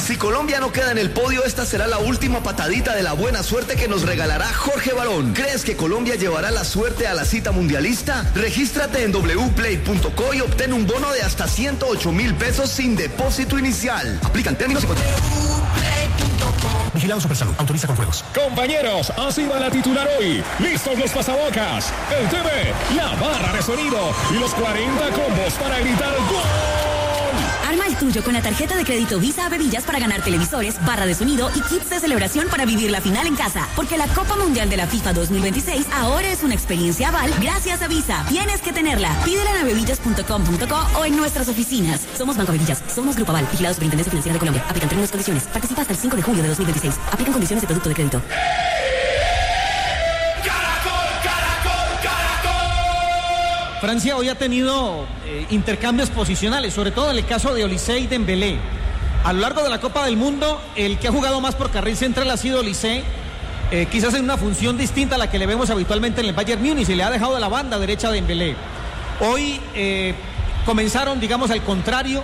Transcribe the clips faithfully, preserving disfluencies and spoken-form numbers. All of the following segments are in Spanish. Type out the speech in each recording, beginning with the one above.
Si Colombia no queda en el podio, esta será la última patadita de la buena suerte que nos regalará Jorge Barón. ¿Crees que Colombia llevará la suerte a la cita mundialista? Regístrate en doble u play punto co y obtén un bono de hasta ciento ocho mil pesos sin depósito inicial. Aplican términos y condiciones. Vigilado Supersalud. Autoriza con juegos. Compañeros, así va la titular hoy. Listos los pasabocas, el T V, la barra de sonido y los cuarenta combos para gritar ¡gol! Arma el tuyo con la tarjeta de crédito Visa a Bebillas para ganar televisores, barra de sonido y kits de celebración para vivir la final en casa. Porque la Copa Mundial de la FIFA dos mil veintiséis ahora es una experiencia Aval gracias a Visa. Tienes que tenerla. Pídela en bebillas punto com punto co o en nuestras oficinas. Somos Banco Bebillas. Somos Grupo Aval. Vigilado Superintendencia Financiera de Colombia. Aplican términos y condiciones. Participa hasta el cinco de julio de dos mil veintiséis. Aplican condiciones de producto de crédito. Francia hoy ha tenido eh, intercambios posicionales, sobre todo en el caso de Olise y Dembélé. A lo largo de la Copa del Mundo, el que ha jugado más por carril central ha sido Olise, eh, quizás en una función distinta a la que le vemos habitualmente en el Bayern Múnich, y le ha dejado de la banda derecha a Dembélé. Hoy eh, comenzaron, digamos, al contrario,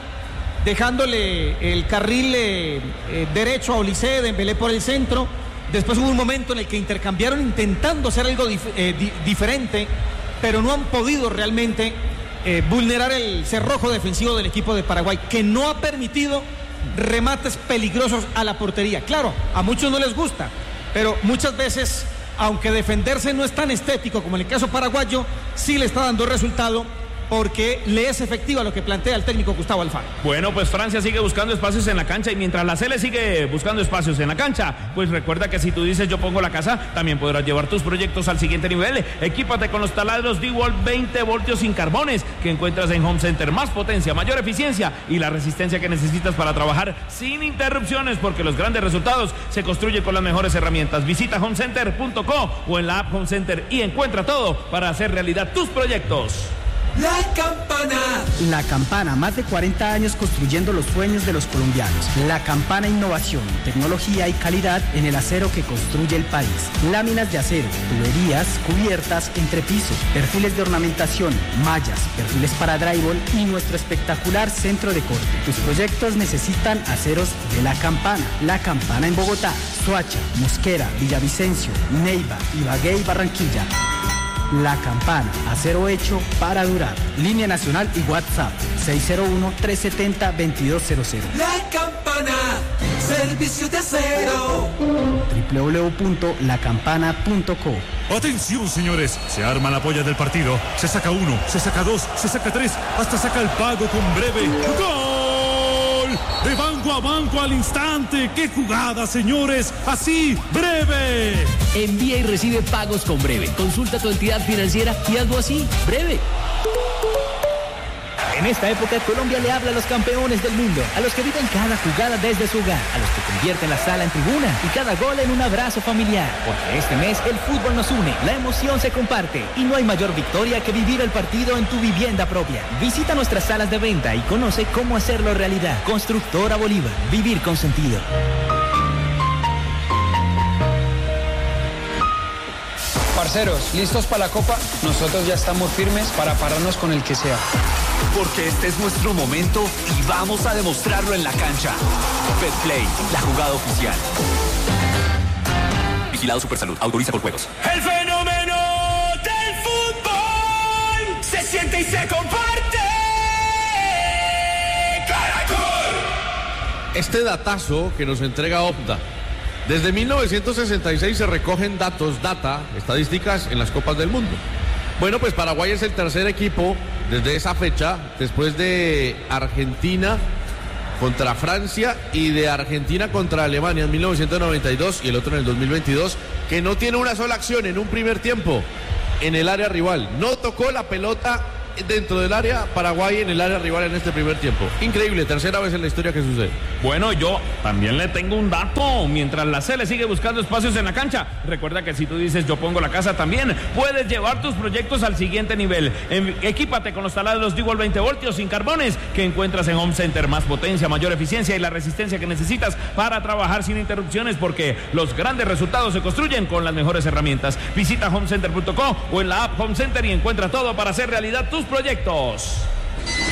dejándole el carril eh, eh, derecho a Olise, Dembélé por el centro. Después hubo un momento en el que intercambiaron intentando hacer algo dif- eh, di- diferente, pero no han podido realmente eh, vulnerar el cerrojo defensivo del equipo de Paraguay, que no ha permitido remates peligrosos a la portería. Claro, a muchos no les gusta, pero muchas veces, aunque defenderse no es tan estético como en el caso paraguayo, sí le está dando resultado, porque le es efectiva lo que plantea el técnico Gustavo Alfaro. Bueno, pues Francia sigue buscando espacios en la cancha, y mientras la Sele sigue buscando espacios en la cancha, pues recuerda que si tú dices yo pongo la casa, también podrás llevar tus proyectos al siguiente nivel. Equípate con los taladros DeWalt veinte voltios sin carbones que encuentras en Home Center. Más potencia, mayor eficiencia y la resistencia que necesitas para trabajar sin interrupciones, porque los grandes resultados se construyen con las mejores herramientas. Visita home center punto co o en la app Home Center y encuentra todo para hacer realidad tus proyectos. La Campana. La Campana, más de cuarenta años construyendo los sueños de los colombianos. La Campana, innovación, tecnología y calidad en el acero que construye el país. Láminas de acero, tuberías, cubiertas, entrepiso, perfiles de ornamentación, mallas, perfiles para drywall y nuestro espectacular centro de corte. Tus proyectos necesitan aceros de La Campana. La Campana en Bogotá, Soacha, Mosquera, Villavicencio, Neiva, Ibagué y Barranquilla. La Campana, acero hecho para durar. Línea nacional y WhatsApp seis cero uno, tres siete cero, dos dos cero cero. La Campana, servicio de acero. doble u doble u doble u punto la campana punto co. Atención, señores, se arma la polla del partido. Se saca uno, se saca dos, se saca tres, hasta saca el pago con breve. ¡Gol! De banco a banco al instante. ¡Qué jugada, señores! Así, breve. Envía y recibe pagos con breve. Consulta tu entidad financiera y hazlo así, breve. En esta época, Colombia le habla a los campeones del mundo, a los que viven cada jugada desde su hogar, a los que convierten la sala en tribuna y cada gol en un abrazo familiar. Porque este mes el fútbol nos une, la emoción se comparte y no hay mayor victoria que vivir el partido en tu vivienda propia. Visita nuestras salas de venta y conoce cómo hacerlo realidad. Constructora Bolívar, vivir con sentido. Parceros, ¿listos para la Copa? Nosotros ya estamos firmes para pararnos con el que sea. Porque este es nuestro momento y vamos a demostrarlo en la cancha. Betplay, la jugada oficial. Vigilado Supersalud, autoriza por juegos. El fenómeno del fútbol se siente y se comparte. ¡Caracol! Este datazo que nos entrega Opta. Desde mil novecientos sesenta y seis se recogen datos, data, estadísticas en las Copas del Mundo. Bueno, pues Paraguay es el tercer equipo desde esa fecha, después de Argentina contra Francia y de Argentina contra Alemania en mil novecientos noventa y dos y el otro en el dos mil veintidós, que no tiene una sola acción en un primer tiempo en el área rival. No tocó la pelota dentro del área Paraguay en el área rival en este primer tiempo. Increíble, tercera vez en la historia que sucede. Bueno, yo también le tengo un dato. Mientras la Sele sigue buscando espacios en la cancha, recuerda que si tú dices yo pongo la casa, también puedes llevar tus proyectos al siguiente nivel. En, equípate con los taladros DeWalt veinte voltios sin carbones que encuentras en Home Center. Más potencia, mayor eficiencia y la resistencia que necesitas para trabajar sin interrupciones, porque los grandes resultados se construyen con las mejores herramientas. Visita home center punto co o en la app Home Center y encuentra todo para hacer realidad tus proyectos.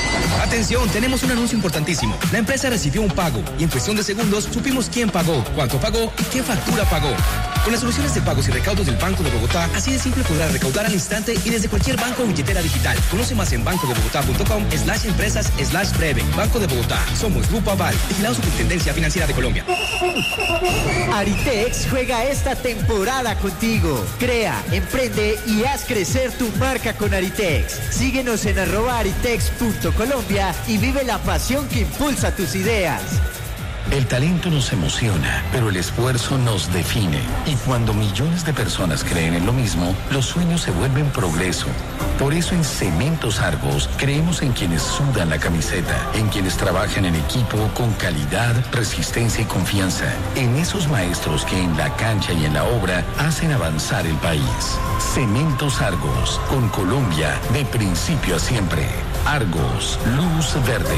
Atención, tenemos un anuncio importantísimo. La empresa recibió un pago y en cuestión de segundos supimos quién pagó, cuánto pagó y qué factura pagó. Con las soluciones de pagos y recaudos del Banco de Bogotá, así de simple podrás recaudar al instante y desde cualquier banco o billetera digital. Conoce más en bancodebogotá.com slash empresas slash breve. Banco de Bogotá. Somos Grupo Aval, vigilado Superintendencia Financiera de Colombia. Aritex juega esta temporada contigo. Crea, emprende y haz crecer tu marca con Aritex. Síguenos en arroba aritex punto colombia y vive la pasión que impulsa tus ideas. El talento nos emociona, pero el esfuerzo nos define. Y cuando millones de personas creen en lo mismo, los sueños se vuelven progreso. Por eso en Cementos Argos creemos en quienes sudan la camiseta, en quienes trabajan en equipo con calidad, resistencia y confianza, en esos maestros que en la cancha y en la obra hacen avanzar el país. Cementos Argos, con Colombia de principio a siempre. Argos, luz verde.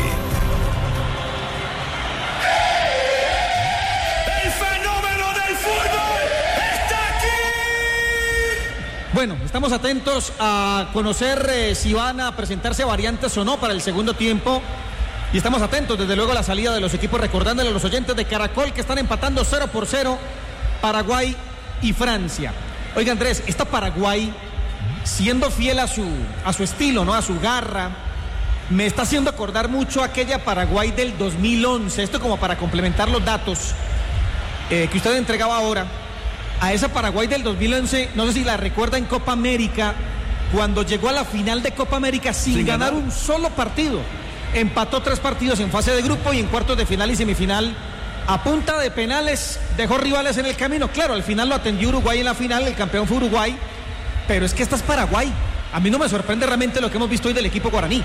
Bueno, estamos atentos a conocer eh, si van a presentarse variantes o no para el segundo tiempo. Y estamos atentos, desde luego, a la salida de los equipos, recordándole a los oyentes de Caracol que están empatando cero por cero Paraguay y Francia. Oiga, Andrés, esta Paraguay, siendo fiel a su, a su estilo, ¿no? A su garra, me está haciendo acordar mucho a aquella Paraguay del dos mil once. Esto como para complementar los datos eh, que usted entregaba ahora. A esa Paraguay del dos mil once, no sé si la recuerda en Copa América, cuando llegó a la final de Copa América sin, sin ganar, ganar un solo partido. Empató tres partidos en fase de grupo y en cuartos de final y semifinal, a punta de penales, dejó rivales en el camino. Claro, al final lo atendió Uruguay en la final, el campeón fue Uruguay, pero es que esta es Paraguay. A mí no me sorprende realmente lo que hemos visto hoy del equipo guaraní.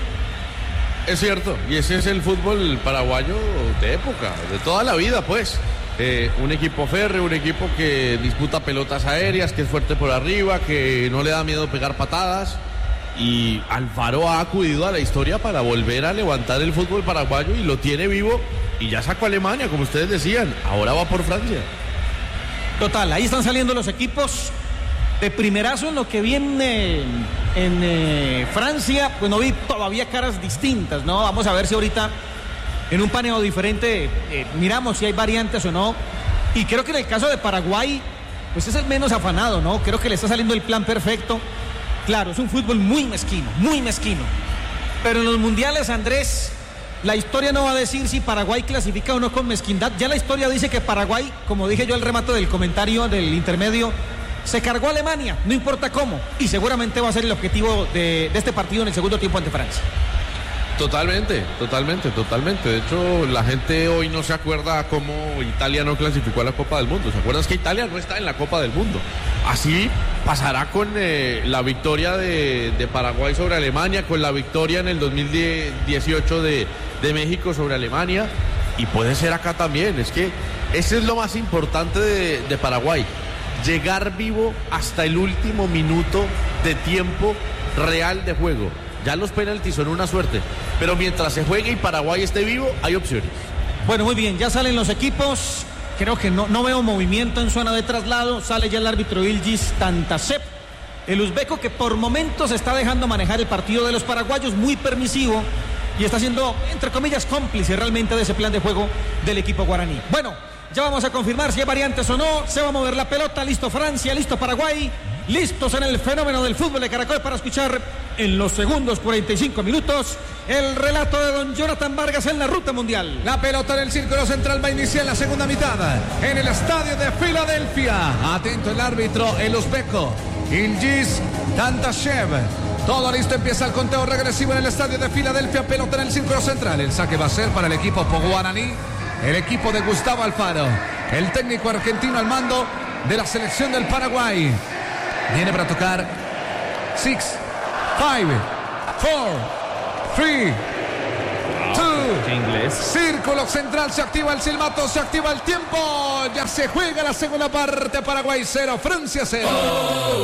Es cierto, y ese es el fútbol paraguayo de época, de toda la vida, pues. Eh, un equipo férreo, un equipo que disputa pelotas aéreas, que es fuerte por arriba, que no le da miedo pegar patadas. Y Alfaro ha acudido a la historia para volver a levantar el fútbol paraguayo y lo tiene vivo. Y ya sacó a Alemania, como ustedes decían. Ahora va por Francia. Total, ahí están saliendo los equipos de primerazo. En lo que viene en eh, Francia, pues no vi todavía caras distintas, ¿no? Vamos a ver si ahorita en un paneo diferente eh, miramos si hay variantes o no. Y creo que en el caso de Paraguay, pues es el menos afanado, ¿no? Creo que le está saliendo el plan perfecto. Claro, es un fútbol muy mezquino, muy mezquino. Pero en los mundiales, Andrés, la historia no va a decir si Paraguay clasifica o no con mezquindad. Ya la historia dice que Paraguay, como dije yo al remate del comentario del intermedio, se cargó a Alemania, no importa cómo. Y seguramente va a ser el objetivo de, de este partido en el segundo tiempo ante Francia. Totalmente, totalmente, totalmente. De hecho, la gente hoy no se acuerda cómo Italia no clasificó a la Copa del Mundo. ¿Se acuerdan que Italia no está en la Copa del Mundo? Así pasará con eh, la victoria de, de Paraguay sobre Alemania, con la victoria en el dos mil dieciocho de, de México sobre Alemania. Y puede ser acá también. Es que ese es lo más importante de, de Paraguay. Llegar vivo hasta el último minuto de tiempo real de juego. Ya los penaltis son una suerte, pero mientras se juegue y Paraguay esté vivo, hay opciones. Bueno, muy bien, ya salen los equipos. Creo que no, no veo movimiento en zona de traslado. Sale ya el árbitro Ilgis Tantasev, el uzbeco que por momentos está dejando manejar el partido de los paraguayos, muy permisivo, y está siendo, entre comillas, cómplice realmente de ese plan de juego del equipo guaraní. Bueno, ya vamos a confirmar si hay variantes o no. Se va a mover la pelota. Listo Francia, listo Paraguay. Listos en el fenómeno del fútbol de Caracol para escuchar en los segundos cuarenta y cinco minutos el relato de don Jonathan Vargas en la ruta mundial. La pelota en el círculo central va a iniciar la segunda mitad en el estadio de Filadelfia. Atento el árbitro, el uzbeco Ilgis Tantasev. Todo listo, empieza el conteo regresivo en el estadio de Filadelfia. Pelota en el círculo central. El saque va a ser para el equipo guaraní, el equipo de Gustavo Alfaro, el técnico argentino al mando de la selección del Paraguay. Viene para tocar six, five, four, three, two. Círculo central, se activa el silbato, se activa el tiempo. Ya se juega la segunda parte. Paraguay cero, Francia cero.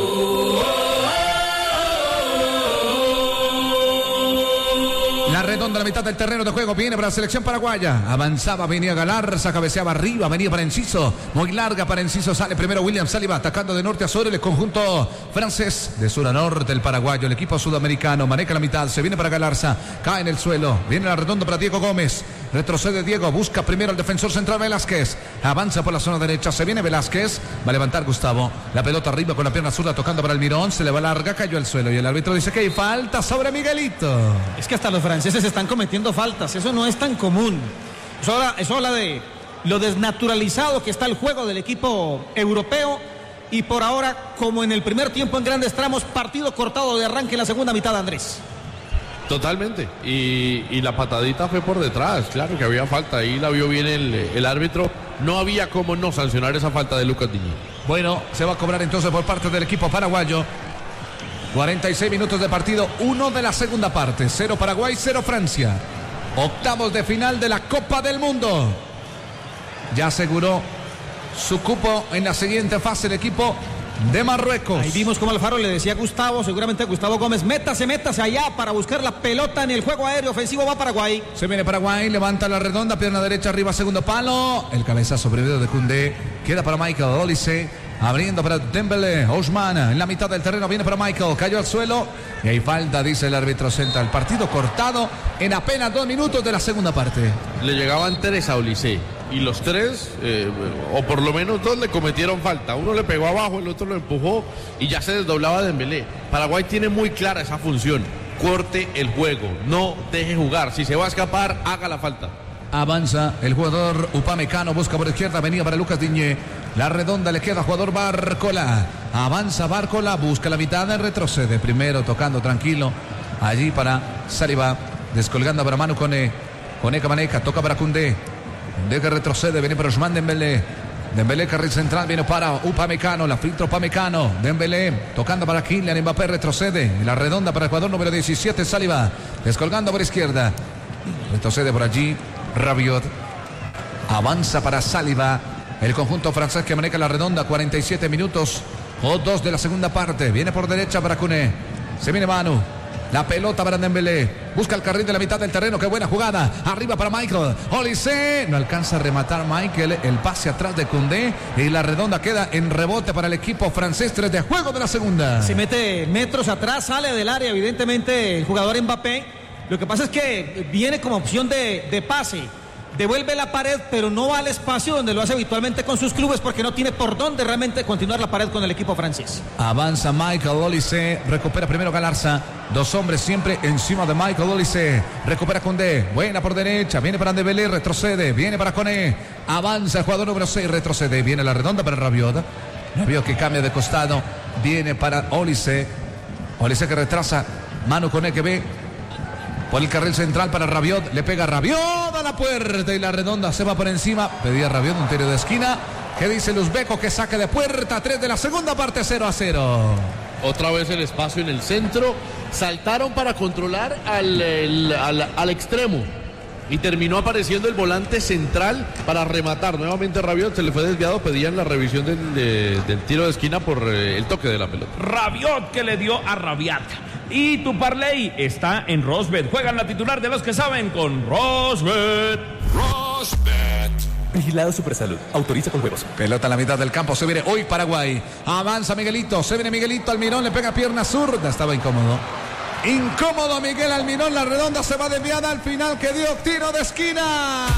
La redonda de la mitad del terreno de juego. Viene para la selección paraguaya. Avanzaba, venía Galarza, cabeceaba arriba, venía para Enciso. Muy larga para Enciso. Sale primero William Saliba, atacando de norte a sur el conjunto francés. De sur a norte el paraguayo, el equipo sudamericano. Maneja la mitad, se viene para Galarza. Cae en el suelo. Viene la redonda para Diego Gómez. Retrocede Diego, busca primero el defensor central Velázquez. Avanza por la zona derecha, se viene Velázquez. Va a levantar Gustavo. La pelota arriba con la pierna zurda tocando para Almirón. Se le va larga, cayó al suelo. Y el árbitro dice que hay falta sobre Miguelito. Es que hasta los franceses están cometiendo faltas. Eso no es tan común. Eso habla, eso habla de lo desnaturalizado que está el juego del equipo europeo. Y por ahora, como en el primer tiempo en grandes tramos, partido cortado de arranque en la segunda mitad, Andrés. Totalmente, y, y la patadita fue por detrás, claro que había falta, ahí la vio bien el, el árbitro, no había cómo no sancionar esa falta de Lucas Diñé. Bueno, se va a cobrar entonces por parte del equipo paraguayo. cuarenta y seis minutos de partido, uno de la segunda parte, cero Paraguay, cero Francia. Octavos de final de la Copa del Mundo. Ya aseguró su cupo en la siguiente fase el equipo de Marruecos. Ahí vimos como Alfaro le decía a Gustavo, seguramente a Gustavo Gómez, métase, métase allá para buscar la pelota en el juego aéreo ofensivo. Va Paraguay. Se viene Paraguay, levanta la redonda, pierna derecha arriba, segundo palo. El cabezazo previo de Koundé. Queda para Michael Olise, abriendo para Dembélé. Ousmane en la mitad del terreno, viene para Michael, cayó al suelo. Y hay falta, dice el árbitro central. Partido cortado en apenas dos minutos de la segunda parte. Le llegaban tres a Olise. Y los tres, eh, o por lo menos dos, le cometieron falta. Uno le pegó abajo, el otro lo empujó y ya se desdoblaba Dembélé. Paraguay tiene muy clara esa función. Corte el juego, no deje jugar. Si se va a escapar, haga la falta. Avanza el jugador Upamecano, busca por izquierda, venía para Lucas Diñé. La redonda le queda jugador Barcola. Avanza Barcola, busca la mitad, retrocede. Primero tocando tranquilo. Allí para Saliba, descolgando para Manu Koné. Koné Maneca, toca para Koundé. De que retrocede, viene para Ousmane Dembélé. Dembélé, carril central, viene para Upamecano, la filtra Upamecano. Dembélé, tocando para Kylian Mbappé, retrocede. La redonda para el jugador número diecisiete, Saliba. Descolgando por izquierda. Retrocede por allí, Rabiot. Avanza para Saliba. El conjunto francés que maneja la redonda, cuarenta y siete minutos o dos de la segunda parte. Viene por derecha para Koné. Se viene Manu. La pelota para Dembélé. Busca el carril de la mitad del terreno. Qué buena jugada. Arriba para Michael. Olise. No alcanza a rematar Michael. El pase atrás de Koundé. Y la redonda queda en rebote para el equipo francés. Tres de juego de la segunda. Se mete metros atrás. Sale del área. Evidentemente el jugador Mbappé. Lo que pasa es que viene como opción de, de pase. Devuelve la pared, pero no va al espacio donde lo hace habitualmente con sus clubes porque no tiene por dónde realmente continuar la pared con el equipo francés. Avanza Michael Olise, recupera primero Galarza. Dos hombres siempre encima de Michael Olise. Recupera Koundé, buena por derecha, viene para Dembélé, retrocede, viene para Koné. Avanza el jugador número seis, retrocede, viene la redonda para Rabiot. Rabiot que cambia de costado, viene para Olise. Olise que retrasa, Manu Koné que ve por el carril central para Rabiot, le pega Rabiot a la puerta y la redonda se va por encima. Pedía Rabiot un tiro de esquina. ¿Qué dice el uzbeco? Que saque de puerta, tres de la segunda parte, cero a cero. Otra vez el espacio en el centro. Saltaron para controlar al, el, al, al extremo. Y terminó apareciendo el volante central para rematar. Nuevamente Rabiot se le fue desviado. Pedían la revisión del, de, del tiro de esquina por eh, el toque de la pelota. Rabiot que le dio a Rabiat. Y tu parlay está en Rosbet. Juegan la titular de los que saben con Rosbet. Rosbet. Vigilado Supersalud. Autoriza con juegos. Pelota a la mitad del campo. Se viene hoy Paraguay. Avanza Miguelito. Se viene Miguelito. Almirón le pega pierna zurda. Estaba incómodo. Incómodo Miguel Almirón. La redonda se va desviada al final que dio tiro de esquina.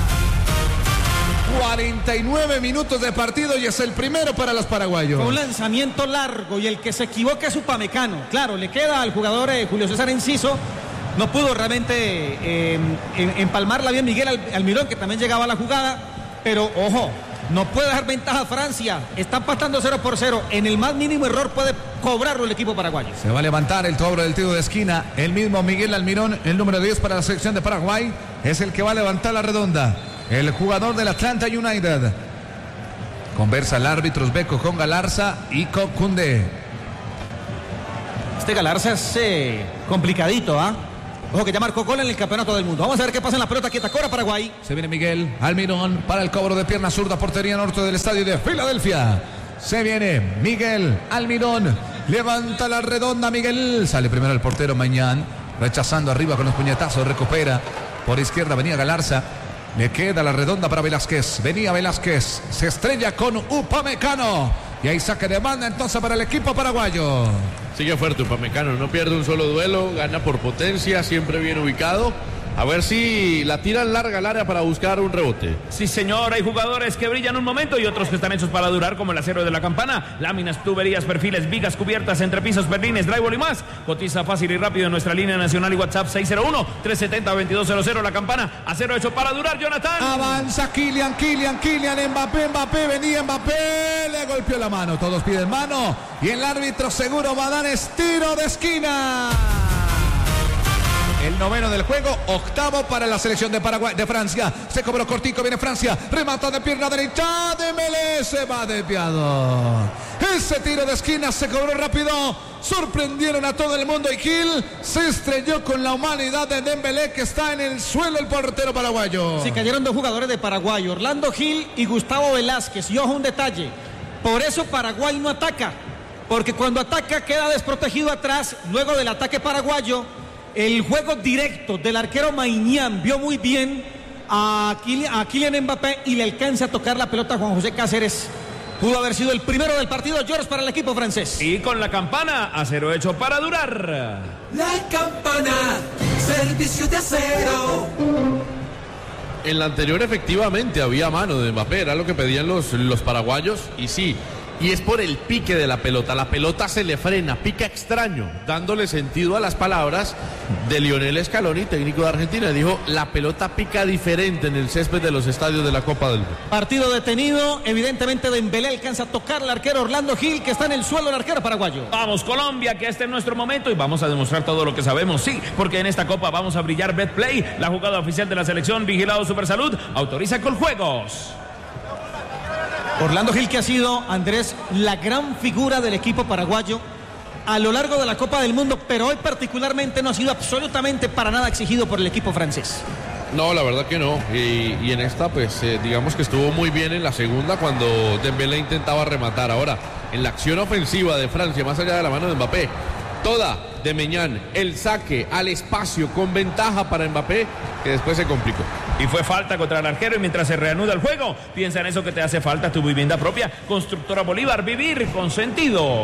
cuarenta y nueve minutos de partido y es el primero para los paraguayos. Fue un lanzamiento largo y el que se equivoca es Upamecano. Claro, le queda al jugador eh, Julio César Enciso. No pudo realmente eh, empalmarla bien Miguel Almirón, que también llegaba a la jugada. Pero ojo, no puede dejar ventaja a Francia. Está empatando cero por cero. En el más mínimo error puede cobrarlo el equipo paraguayo. Se va a levantar el cobro del tiro de esquina. El mismo Miguel Almirón, el número diez para la selección de Paraguay, es el que va a levantar la redonda. El jugador del Atlanta United. Conversa el árbitro uzbeco con Galarza y con Koundé. Este Galarza es eh, complicadito, ¿ah? ¿eh? Ojo que ya marcó gol en el campeonato del mundo. Vamos a ver qué pasa en la pelota quieta. Cobra Paraguay. Se viene Miguel Almirón para el cobro de pierna zurda. Portería norte del estadio de Filadelfia. Se viene Miguel Almirón. Levanta la redonda Miguel. Sale primero el portero Mañán. rechazando arriba con los puñetazos, recupera. Por izquierda venía Galarza. Le queda la redonda para Velázquez. Venía Velázquez. Se estrella con Upamecano. Y ahí saque de banda entonces para el equipo paraguayo. Sigue fuerte Upamecano. No pierde un solo duelo. Gana por potencia. Siempre bien ubicado. A ver si la tiran larga al área para buscar un rebote. Sí, señor, hay jugadores que brillan un momento y otros que están hechos para durar, como el acero de la campana. Láminas, tuberías, perfiles, vigas, cubiertas, entrepisos, berlines, drywall y más. Cotiza fácil y rápido en nuestra línea nacional y WhatsApp seis cero uno, tres siete cero, dos dos cero cero. La campana, acero hecho para durar, Jonathan. Avanza Kylian, Kylian, Kylian, Mbappé, Mbappé, venía Mbappé, le golpeó la mano. Todos piden mano y el árbitro seguro va a dar tiro de esquina. El noveno del juego, octavo para la selección de Paraguay, de Francia. Se cobró cortico, viene Francia, remata de pierna derecha, Dembélé se va desviado. Ese tiro de esquina se cobró rápido, sorprendieron a todo el mundo y Gil se estrelló con la humanidad de Dembélé, que está en el suelo el portero paraguayo. Se cayeron dos jugadores de Paraguay, Orlando Gil y Gustavo Velázquez. Y ojo, un detalle, por eso Paraguay no ataca, porque cuando ataca queda desprotegido atrás. Luego del ataque paraguayo, el juego directo del arquero Maignan vio muy bien a Kylian, a Kylian Mbappé y le alcanza a tocar la pelota a Juan José Cáceres. Pudo haber sido el primero del partido, George, para el equipo francés. Y con la campana, acero hecho para durar. La campana, servicio de acero. En la anterior efectivamente había mano de Mbappé, era lo que pedían los, los paraguayos, y sí. Y es por el pique de la pelota. La pelota se le frena, pica extraño, dándole sentido a las palabras de Lionel Scaloni, técnico de Argentina. Dijo, la pelota pica diferente en el césped de los estadios de la Copa del Mundo. Partido detenido, evidentemente Dembélé alcanza a tocar al arquero Orlando Gil, que está en el suelo, el arquero paraguayo. Vamos Colombia, que este es nuestro momento y vamos a demostrar todo lo que sabemos. Sí, porque en esta Copa vamos a brillar. Betplay, la jugada oficial de la selección, vigilado Supersalud, autoriza Coljuegos. Orlando Gil, que ha sido, Andrés, la gran figura del equipo paraguayo a lo largo de la Copa del Mundo, pero hoy particularmente no ha sido absolutamente para nada exigido por el equipo francés. No, la verdad que no. Y, y en esta, pues, eh, digamos que estuvo muy bien en la segunda cuando Dembélé intentaba rematar. Ahora, en la acción ofensiva de Francia, más allá de la mano de Mbappé, toda de Maignan, el saque al espacio con ventaja para Mbappé, que después se complicó. Y fue falta contra el arquero, y mientras se reanuda el juego, piensa en eso que te hace falta, tu vivienda propia. Constructora Bolívar, vivir con sentido.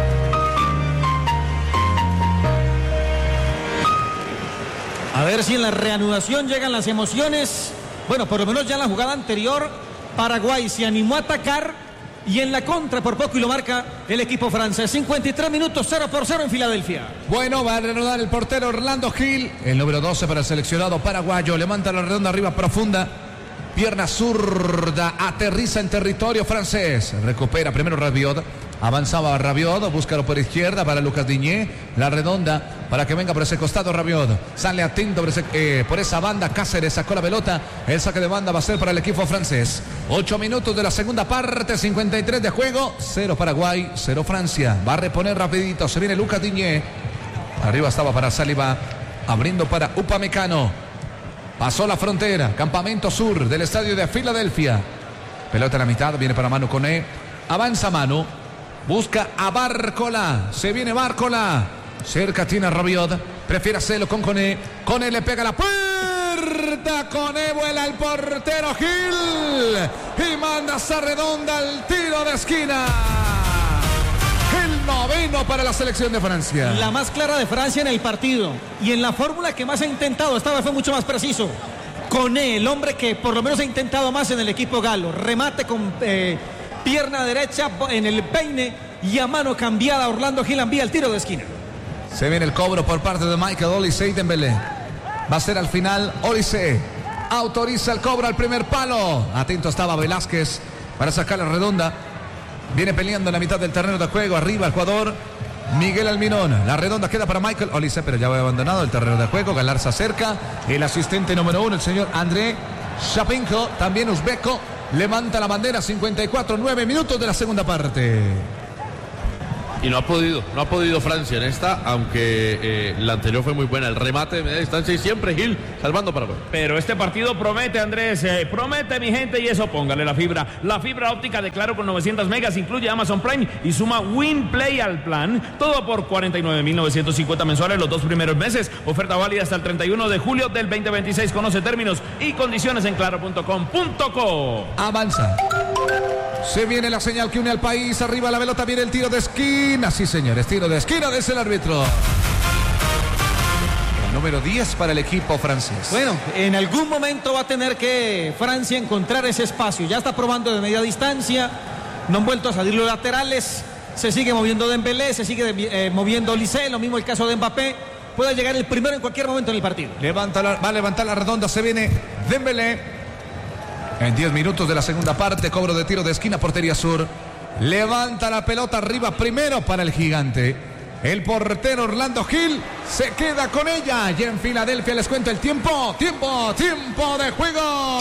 A ver si en la reanudación llegan las emociones. Bueno, por lo menos ya en la jugada anterior, Paraguay se animó a atacar y en la contra por poco y lo marca el equipo francés. cincuenta y tres minutos, cero por cero en Filadelfia. Bueno, va a reanudar el portero Orlando Gil, el número doce para el seleccionado paraguayo. Levanta la redonda arriba profunda, pierna zurda, aterriza en territorio francés. Recupera primero Rabiot, avanzaba Rabiot, búscalo por izquierda para Lucas Digne. La redonda para que venga por ese costado Rabiot. Sale atento por, ese, eh, por esa banda. Cáceres sacó la pelota. El saque de banda va a ser para el equipo francés. Ocho minutos de la segunda parte, cincuenta y tres de juego. Cero Paraguay, cero Francia. Va a reponer rapidito. Se viene Lucas Digne. Arriba estaba para Saliba, abriendo para Upamecano. Pasó la frontera, campamento sur del estadio de Filadelfia. Pelota en la mitad, viene para Manu Koné. Avanza Manu, busca a Bárcola. Se viene Bárcola. Cerca tiene a Rabiot, prefiere hacerlo con Koné. Koné le pega la puerta. Koné vuela el portero Gil y manda esa redonda al tiro de esquina. El noveno para la selección de Francia. La más clara de Francia en el partido y en la fórmula que más ha intentado. Esta vez fue mucho más preciso. Koné, el hombre que por lo menos ha intentado más en el equipo galo. Remate con eh, pierna derecha en el peine y a mano cambiada Orlando Gil envía el tiro de esquina. Se viene el cobro por parte de Michael Olise y Dembélé. Va a ser al final Olise. Autoriza el cobro al primer palo. Atento estaba Velázquez para sacar la redonda. Viene peleando en la mitad del terreno de juego. Arriba el jugador Miguel Almirón. La redonda queda para Michael Olise, pero ya había abandonado el terreno de juego. Galarza cerca. El asistente número uno, el señor André Shapinko, también uzbeco, levanta la bandera. Cincuenta y cuatro, nueve minutos de la segunda parte. Y no ha podido, no ha podido Francia en esta, aunque eh, la anterior fue muy buena. El remate de media distancia y siempre Gil salvando Paraguay. Pero este partido promete, Andrés, eh, promete, mi gente, y eso póngale la fibra. La fibra óptica de Claro con novecientos megas, incluye Amazon Prime y suma WinPlay al plan. Todo por cuarenta y nueve mil novecientos cincuenta mensuales los dos primeros meses. Oferta válida hasta el treinta y uno de julio del veinte veintiséis. Conoce términos y condiciones en claro punto com punto co. Avanza. Se viene la señal que une al país. Arriba la pelota, viene el tiro de esquina. Sí, señores, tiro de esquina, desde el árbitro. El número diez para el equipo francés. Bueno, en algún momento va a tener que Francia encontrar ese espacio. Ya está probando de media distancia. No han vuelto a salir los laterales. Se sigue moviendo Dembélé, se sigue eh, moviendo Olise. Lo mismo el caso de Mbappé. Puede llegar el primero en cualquier momento en el partido. Levanta la, va a levantar la redonda. Se viene Dembélé. En diez minutos de la segunda parte, cobro de tiro de esquina, portería sur. Levanta la pelota arriba primero para el gigante. El portero Orlando Gil se queda con ella. Y en Filadelfia les cuento el tiempo. Tiempo, tiempo de juego.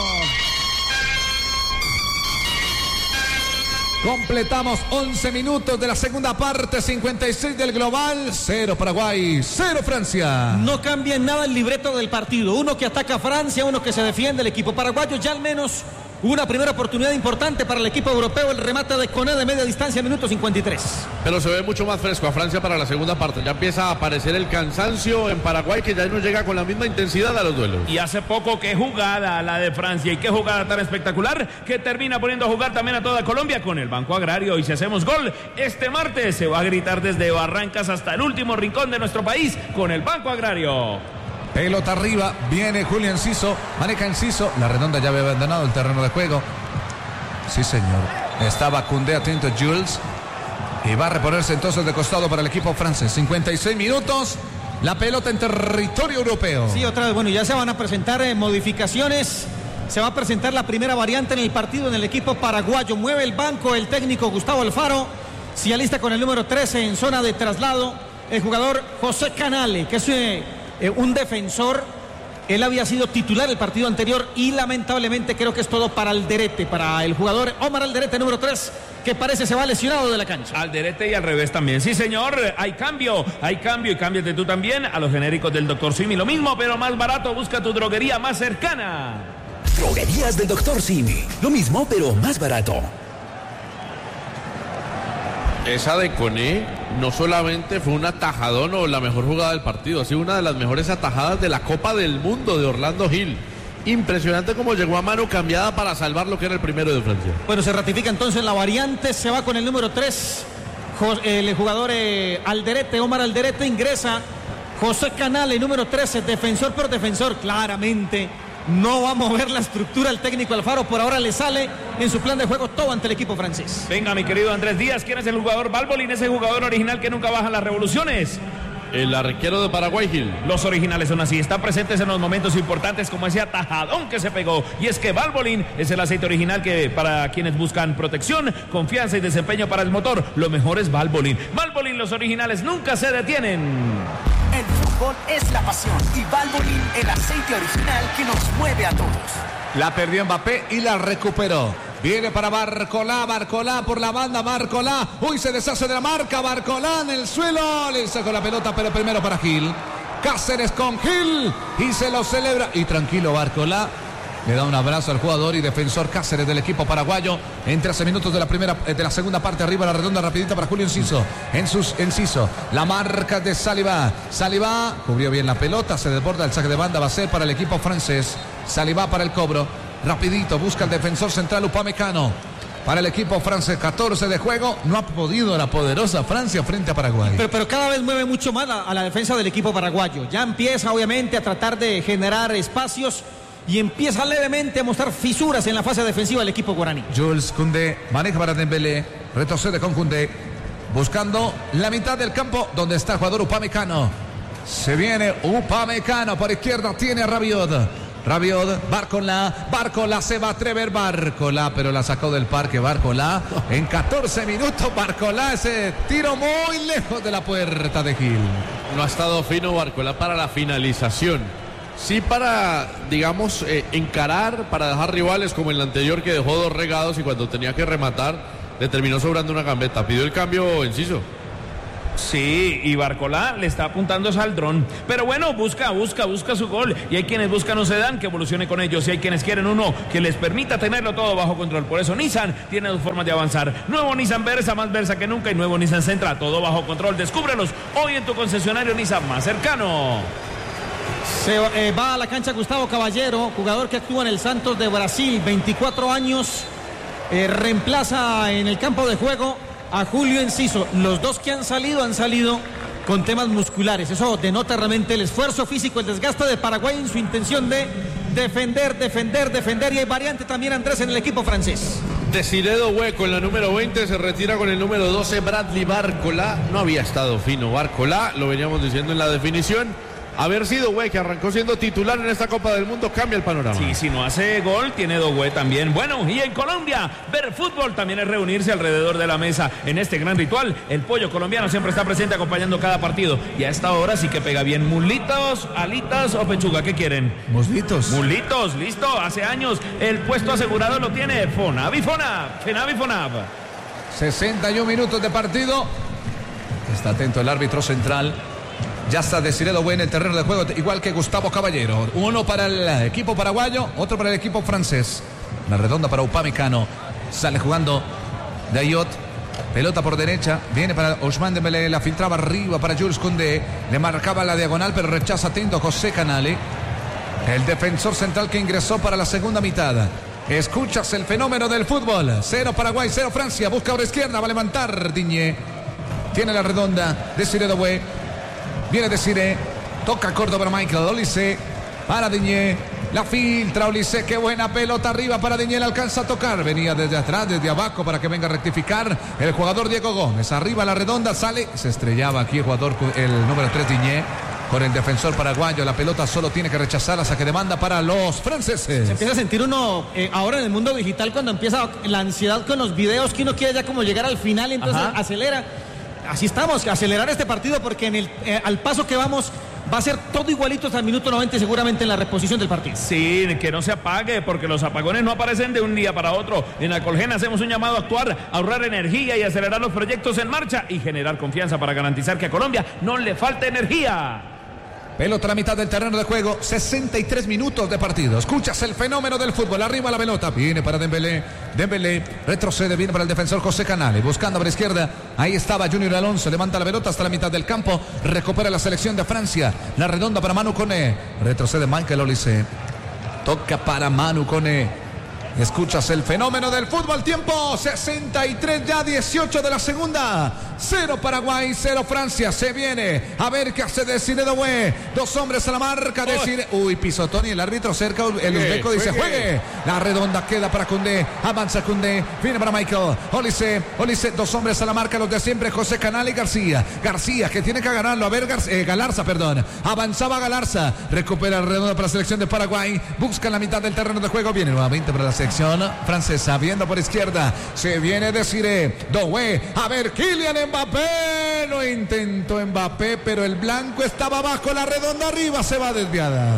Completamos once minutos de la segunda parte, cincuenta y seis del global, cero Paraguay, cero Francia. No cambia en nada el libreto del partido, uno que ataca a Francia, uno que se defiende. El equipo paraguayo ya al menos una primera oportunidad importante para el equipo europeo, el remate de Koné de media distancia, minuto cincuenta y tres. Pero se ve mucho más fresco a Francia para la segunda parte, ya empieza a aparecer el cansancio en Paraguay, que ya no llega con la misma intensidad a los duelos. Y hace poco, qué jugada la de Francia, y qué jugada tan espectacular, que termina poniendo a jugar también a toda Colombia con el Banco Agrario. Y si hacemos gol este martes, se va a gritar desde Barrancas hasta el último rincón de nuestro país con el Banco Agrario. Pelota arriba, viene Julio Enciso, maneja Enciso, la redonda ya había abandonado el terreno de juego. Sí, señor. Estaba Koundé atento, Jules. Y va a reponerse entonces de costado para el equipo francés. cincuenta y seis minutos, la pelota en territorio europeo. Sí, otra vez, bueno, ya se van a presentar eh, modificaciones. Se va a presentar la primera variante en el partido en el equipo paraguayo. Mueve el banco el técnico Gustavo Alfaro. Se alista con el número trece en zona de traslado el jugador José Canale, que es eh, eh, un defensor. Él había sido titular el partido anterior y lamentablemente creo que es todo para Alderete, para el jugador Omar Alderete, número tres, que parece se va lesionado de la cancha. Alderete y al revés también. Sí, señor, hay cambio, hay cambio y cámbiate tú también a los genéricos del doctor Simi. Lo mismo, pero más barato. Busca tu droguería más cercana. Droguerías del doctor Simi. Lo mismo, pero más barato. Esa de Koné no solamente fue un atajadón o la mejor jugada del partido, ha sido una de las mejores atajadas de la Copa del Mundo de Orlando Gil. Impresionante cómo llegó a mano cambiada para salvar lo que era el primero de Francia. Bueno, se ratifica entonces la variante, se va con el número tres, el jugador eh, Alderete, Omar Alderete, ingresa José Canale, número trece, defensor por defensor, claramente. No va a mover la estructura el técnico Alfaro, por ahora le sale en su plan de juego todo ante el equipo francés. Venga, mi querido Andrés Díaz, ¿quién es el jugador Valbolín? Ese jugador original que nunca baja las revoluciones. El arquero de Paraguay, Gil. Los originales son así, están presentes en los momentos importantes como ese atajadón que se pegó. Y es que Valbolín es el aceite original que para quienes buscan protección, confianza y desempeño para el motor, lo mejor es Valbolín. Valbolín, los originales nunca se detienen. El fútbol es la pasión y Valvoline, el aceite original que nos mueve a todos. La perdió Mbappé y la recuperó. Viene para Barcolá, Barcolá por la banda, Barcolá. Uy, se deshace de la marca, Barcolá en el suelo. Le sacó la pelota, pero primero para Gil. Cáceres con Gil y se lo celebra. Y tranquilo, Barcolá. Le da un abrazo al jugador y defensor Cáceres del equipo paraguayo. En trece minutos de la primera, de la segunda parte, arriba la redonda rapidita para Julio Enciso. En sus Enciso, la marca de Saliba. Saliba cubrió bien la pelota, se desborda el saque de banda, va a ser para el equipo francés. Saliba para el cobro. Rapidito, busca el defensor central Upamecano. Para el equipo francés, catorce de juego. No ha podido la poderosa Francia frente a Paraguay. Pero, pero cada vez mueve mucho más a, a la defensa del equipo paraguayo. Ya empieza obviamente a tratar de generar espacios y empieza levemente a mostrar fisuras en la fase defensiva del equipo guaraní. Jules Koundé maneja para Dembélé, retrocede con Koundé, buscando la mitad del campo donde está el jugador Upamecano. Se viene Upamecano, por izquierda tiene a Rabiot. Rabiot, Barcolá, Barcolá se va a atrever, Barcolá, pero la sacó del parque Barcolá. En catorce minutos Barcolá, ese tiro muy lejos de la puerta de Gil. No ha estado fino Barcolá para la finalización. Sí para, digamos, eh, encarar, para dejar rivales como en el anterior que dejó dos regados y cuando tenía que rematar le terminó sobrando una gambeta. Pidió el cambio Enciso. Sí, y Barcolá le está apuntando al dron. Pero bueno, busca, busca, busca su gol. Y hay quienes buscan un sedán que evolucione con ellos. Y hay quienes quieren uno que les permita tenerlo todo bajo control. Por eso Nissan tiene dos formas de avanzar. Nuevo Nissan Versa, más Versa que nunca. Y nuevo Nissan Sentra, todo bajo control. Descúbrelos hoy en tu concesionario Nissan más cercano. Se eh, va a la cancha Gustavo Caballero, jugador que actúa en el Santos de Brasil, veinticuatro años. Eh, reemplaza en el campo de juego a Julio Enciso. Los dos que han salido han salido con temas musculares. Eso denota realmente el esfuerzo físico, el desgaste de Paraguay en su intención de defender, defender, defender. Y hay variante también, Andrés, en el equipo francés. Desiré Doué con la número veinte, se retira con el número doce, Bradley Barcolá. No había estado fino Barcolá, lo veníamos diciendo en la definición. Haber sido Doué, que arrancó siendo titular en esta Copa del Mundo, cambia el panorama. Sí, si no hace gol, tiene Doué también. Bueno, y en Colombia, ver fútbol también es reunirse alrededor de la mesa. En este gran ritual, el pollo colombiano siempre está presente acompañando cada partido. Y a esta hora sí que pega bien. Mulitos, alitas o pechuga, ¿qué quieren? Muslitos. Mulitos, listo. Hace años el puesto asegurado lo tiene Fonab y Fonab. Fonab y Fonab. sesenta y un minutos de partido. Está atento el árbitro central. Ya está Desiré Doué en el terreno de juego, igual que Gustavo Caballero. Uno para el equipo paraguayo, otro para el equipo francés. La redonda para Upamecano. Sale jugando Dayot. Pelota por derecha. Viene para Ousmane Dembélé. La filtraba arriba para Jules Koundé. Le marcaba la diagonal, pero rechaza atento José Canale. El defensor central que ingresó para la segunda mitad. Escuchas el fenómeno del fútbol. Cero Paraguay, cero Francia. Busca por izquierda, va a levantar Diñé. Tiene la redonda Desiré Doué. Viene Desiré, toca Córdoba para Michael Olise, para Diñé, la filtra Olise, qué buena pelota arriba para Diñé, la alcanza a tocar, venía desde atrás, desde abajo para que venga a rectificar el jugador Diego Gómez, arriba la redonda, sale, se estrellaba aquí el jugador, el número tres Diñé, con el defensor paraguayo, la pelota solo tiene que rechazar, la saque de banda para los franceses. Se empieza a sentir uno eh, ahora en el mundo digital cuando empieza la ansiedad con los videos, que uno quiere ya como llegar al final, entonces Ajá. acelera. Así estamos, acelerar este partido porque en el, eh, al paso que vamos va a ser todo igualito hasta el minuto noventa y seguramente en la reposición del partido. Sí, que no se apague porque los apagones no aparecen de un día para otro. En Alcolgen hacemos un llamado a actuar, a ahorrar energía y acelerar los proyectos en marcha y generar confianza para garantizar que a Colombia no le falte energía. Pelota a la mitad del terreno de juego, sesenta y tres minutos de partido. Escuchas el fenómeno del fútbol. Arriba la pelota, viene para Dembélé. Dembélé retrocede, viene para el defensor José Canale. Buscando por la izquierda, ahí estaba Junior Alonso. Levanta la pelota hasta la mitad del campo. Recupera la selección de Francia. La redonda para Manu Koné. Retrocede Michael Olise. Toca para Manu Koné. Escuchas el fenómeno del fútbol. Tiempo sesenta y tres ya, dieciocho de la segunda. Cero Paraguay, cero Francia. Se viene a ver qué hace Desiré Doué. Dos hombres a la marca. Desiré. Uy, pisotón y el árbitro cerca. El uzbeco dice juegue. La redonda queda para Koundé. Avanza Koundé. Viene para Michael Olise. Olise, dos hombres a la marca. Los de siempre, José Canale y García. García que tiene que ganarlo. A ver, Gar eh, Galarza, perdón. Avanzaba Galarza. Recupera la redonda para la selección de Paraguay. Busca la mitad del terreno de juego. Viene nuevamente para la selección francesa, viendo por izquierda, se viene Desiré Doué, a ver, Kylian Mbappé, lo intentó Mbappé, pero el blanco estaba abajo, la redonda arriba, se va desviada.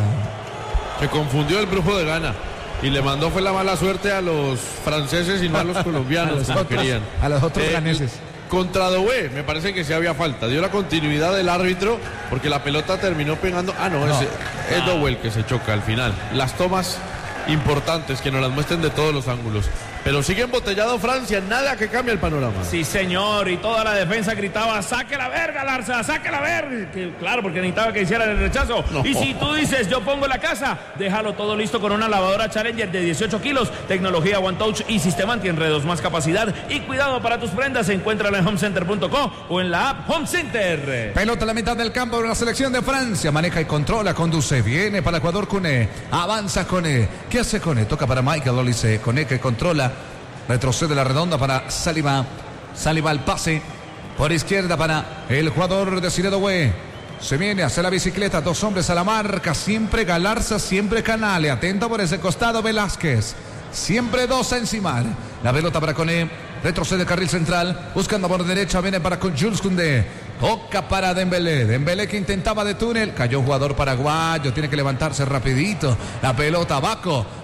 Se confundió el brujo de Ghana y le mandó fue la mala suerte a los franceses y no a los colombianos, a los como otros, querían. A los otros eh, ganeses. Contra Doué, me parece que sí había falta. Dio la continuidad del árbitro porque la pelota terminó pegando. Ah, no, no. Es, es Doué el que se choca al final. Las tomas importantes que nos las muestren de todos los ángulos. Pero sigue embotellado Francia, nada que cambie el panorama. Sí, señor, y toda la defensa gritaba, saque la verga, Larza, saque la verga. Que, claro, porque necesitaba que hiciera el rechazo. No. Y si tú dices, yo pongo la casa, déjalo todo listo con una lavadora Challenger de dieciocho kilos, tecnología One Touch y sistema antienredos, más capacidad y cuidado para tus prendas. Encuéntrala en home center punto com o en la app Home Center. Pelota a la mitad del campo de la selección de Francia, maneja y controla, conduce, viene para Ecuador Koné, avanza Koné. ¿Qué hace Koné? Toca para Michael Olise, Koné que controla. Retrocede la redonda para Saliba. Saliba al pase. Por izquierda para el jugador Desiré Doué. Se viene hacia la bicicleta. Dos hombres a la marca. Siempre Galarza, siempre Canale. Atento por ese costado Velázquez. Siempre dos a encimar. La pelota para Koné. Retrocede carril central. Buscando por derecha. Viene para Jules Koundé. Toca para Dembélé. Dembélé que intentaba de túnel. Cayó un jugador paraguayo. Tiene que levantarse rapidito. La pelota abajo.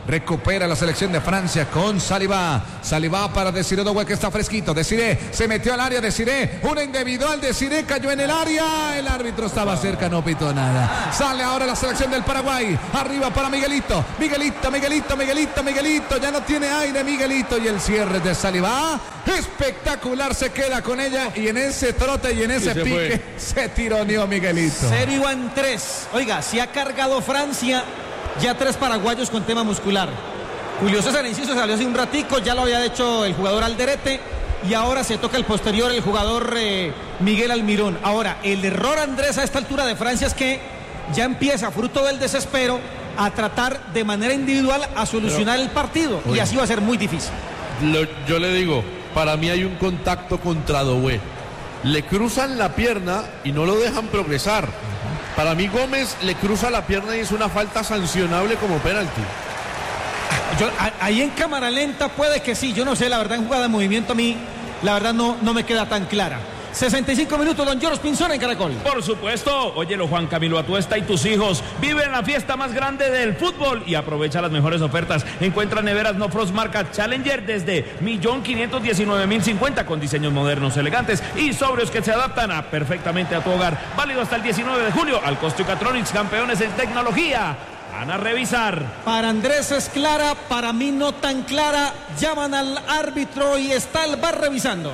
Recupera la selección de Francia con Saliba. Saliba para Desiré Doué, que está fresquito. Desiré se metió al área. Desiré, una individual. Desiré cayó en el área. El árbitro estaba cerca, no pitó nada. Sale ahora la selección del Paraguay. Arriba para Miguelito. Miguelito, Miguelito, Miguelito, Miguelito. Ya no tiene aire Miguelito. Y el cierre de Saliba. Espectacular, se queda con ella. Y en ese trote y en ese se pique fue. se tironeó Miguelito. Cero en tres. Oiga, si ha cargado Francia. Ya tres paraguayos con tema muscular. Julio César Enciso salió hace un ratico, ya lo había hecho el jugador Alderete y ahora se toca el posterior el jugador eh, Miguel Almirón. Ahora, el error, Andrés, a esta altura de Francia es que ya empieza, fruto del desespero, a tratar de manera individual a solucionar Pero, el partido oye, y así va a ser muy difícil. Lo, yo le digo, para mí hay un contacto contra Doué. Le cruzan la pierna y no lo dejan progresar. Para mí Gómez le cruza la pierna y es una falta sancionable como penalti. Yo, ahí en cámara lenta puede que sí, yo no sé, la verdad en jugada de movimiento a mí, la verdad no, no me queda tan clara. sesenta y cinco minutos, don Joros Pinzón en Caracol. Por supuesto, óyelo Juan Camilo Atuesta y tus hijos viven la fiesta más grande del fútbol y aprovecha las mejores ofertas. Encuentra neveras No Frost marca Challenger desde un millón quinientos diecinueve mil cincuenta con diseños modernos, elegantes y sobrios que se adaptan a, perfectamente a tu hogar. Válido hasta el diecinueve de julio. Alcosto y Catronics, campeones en tecnología. Van a revisar. Para Andrés es clara, para mí no tan clara. Llaman al árbitro y está el V A R revisando.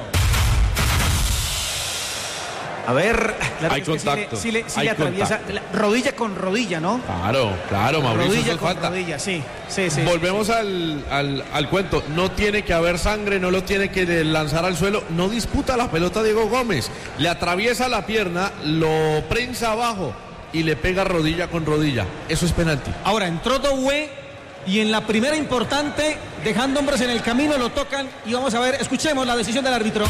A ver, claro, hay contacto. Si le, si le, si hay le atraviesa la, rodilla con rodilla, ¿no? Claro, claro, Mauricio. Rodilla con falta. rodilla, sí, sí, sí. Volvemos sí, al, al, al cuento. No tiene que haber sangre, no lo tiene que lanzar al suelo. No disputa la pelota Diego Gómez. Le atraviesa la pierna, lo prensa abajo y le pega rodilla con rodilla. Eso es penalti. Ahora entró Doué y en la primera importante, dejando hombres en el camino, lo tocan y vamos a ver, escuchemos la decisión del árbitro.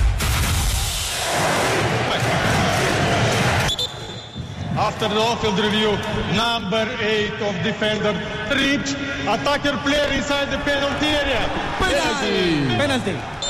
After the off-field review, number eight of defender tripped attacker player inside the penalty area. Penal. Penalti.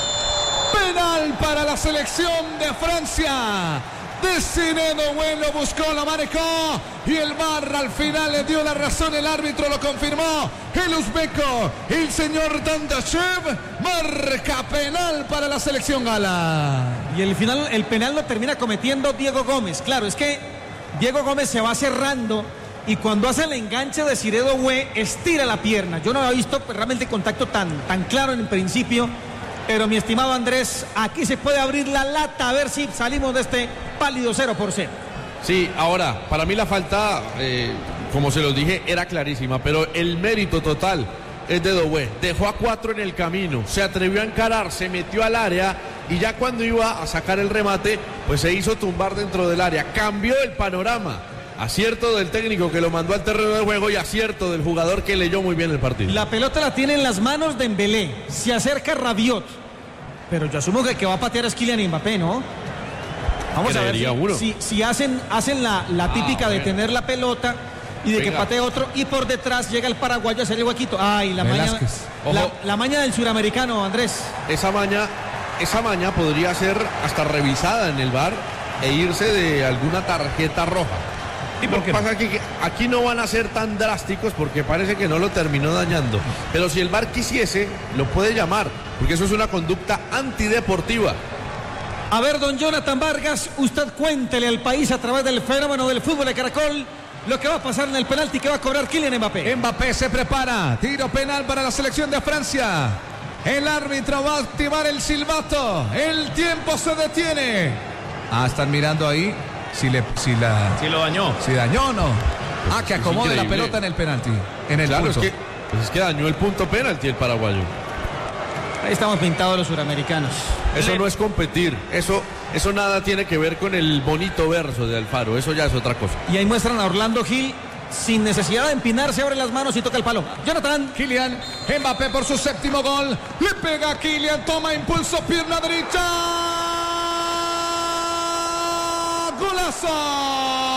Penal para la selección de Francia. Desiré Doué lo buscó, lo marcó y el V A R al final le dio la razón, el árbitro lo confirmó. El uzbeco, el señor Dandashev, marca penal para la selección gala. Y el final, el penal lo termina cometiendo Diego Gómez. Claro, es que Diego Gómez se va cerrando y cuando hace el enganche de Desiré Doué estira la pierna. Yo no había visto realmente contacto tan, tan claro en el principio, pero mi estimado Andrés, aquí se puede abrir la lata a ver si salimos de este pálido cero por cero. Sí, ahora, para mí la falta, eh, como se los dije, era clarísima, pero el mérito total es de Doué. Dejó a cuatro en el camino, se atrevió a encarar, se metió al área y ya cuando iba a sacar el remate, pues se hizo tumbar dentro del área. Cambió el panorama. Acierto del técnico que lo mandó al terreno de juego y acierto del jugador que leyó muy bien el partido. La pelota la tiene en las manos de Dembélé. Se acerca Rabiot. Pero yo asumo que el que va a patear es Kylian Mbappé, ¿no? Vamos a ver si, si, si hacen, hacen la, la típica ah, de tener la pelota y de Venga. que patee otro y por detrás llega el paraguayo a hacer el huequito. Ay, la maña, la, la maña del suramericano, Andrés. Esa maña, esa maña podría ser hasta revisada en el V A R e irse de alguna tarjeta roja. ¿Y por qué pasa aquí? Que aquí no van a ser tan drásticos porque parece que no lo terminó dañando. Pero si el V A R quisiese, lo puede llamar, porque eso es una conducta antideportiva. A ver, don Jonathan Vargas, usted cuéntele al país a través del fenómeno del fútbol de Caracol lo que va a pasar en el penalti que va a cobrar Kylian Mbappé. Mbappé se prepara, tiro penal para la selección de Francia. El árbitro va a activar el silbato, el tiempo se detiene. Ah, están mirando ahí. Si, le, si, la, si lo dañó. Si dañó o no. Ah, que acomode la pelota en el penalti. En el claro, punto. Es que, pues es que dañó el punto penalti el paraguayo. Ahí estamos pintados los suramericanos. Eso Le... no es competir. Eso, eso nada tiene que ver con el bonito verso de Alfaro. Eso ya es otra cosa. Y ahí muestran a Orlando Gil. Sin necesidad de empinarse, abre las manos y toca el palo. Jonathan. Kylian Mbappé por su séptimo gol. Le pega a Kylian, toma impulso, pierna derecha. ¡Golazo!